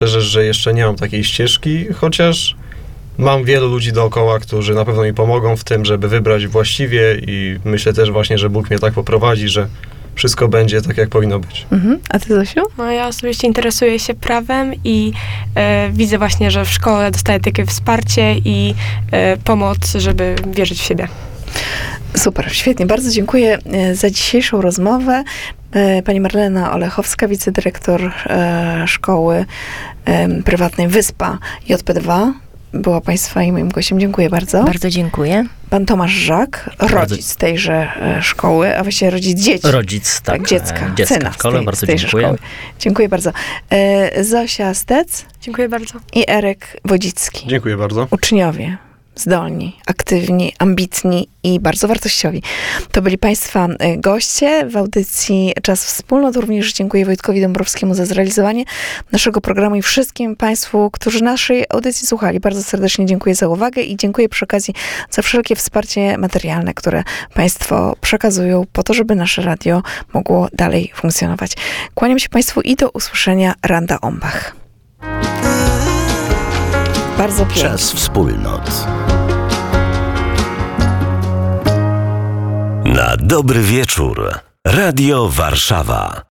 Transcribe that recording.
że jeszcze nie mam takiej ścieżki, chociaż mam wielu ludzi dookoła, którzy na pewno mi pomogą w tym, żeby wybrać właściwie i myślę też właśnie, że Bóg mnie tak poprowadzi, że wszystko będzie tak, jak powinno być. A ty, Zosiu? No ja osobiście interesuję się prawem i widzę właśnie, że w szkole dostaję takie wsparcie i pomoc, żeby wierzyć w siebie. Super, świetnie. Bardzo dziękuję za dzisiejszą rozmowę. Pani Marlena Olechowska, wicedyrektor szkoły prywatnej Wyspa JP2, była Państwa i moim gościem. Dziękuję bardzo. Bardzo dziękuję. Pan Tomasz Żak, rodzic tejże szkoły, a właściwie rodzic dzieci. Rodzic, tak. Dziecka, dziecka syna w szkole, bardzo dziękuję. Szkoły. Dziękuję bardzo. Zosia Stec Dziękuję bardzo. i Erek Wodzicki. Dziękuję bardzo. Uczniowie. Zdolni, aktywni, ambitni i bardzo wartościowi. To byli Państwa goście w audycji Czas Wspólnot. Również dziękuję Wojtkowi Dąbrowskiemu za zrealizowanie naszego programu i wszystkim Państwu, którzy naszej audycji słuchali. Bardzo serdecznie dziękuję za uwagę i dziękuję przy okazji za wszelkie wsparcie materialne, które Państwo przekazują po to, żeby nasze radio mogło dalej funkcjonować. Kłaniam się Państwu i do usłyszenia. Randa Ombach. Bardzo pięknie. Czas Wspólnot. Na dobry wieczór. Radio Warszawa.